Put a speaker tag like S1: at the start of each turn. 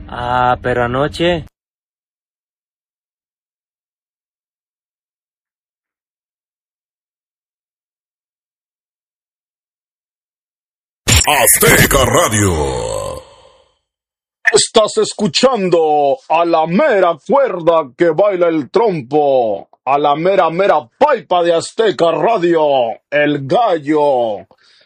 S1: Ah, pero anoche.
S2: Azteca Radio.
S3: Estás escuchando a la mera cuerda que baila el trompo, a la mera mera paipa de Azteca Radio, el gallo.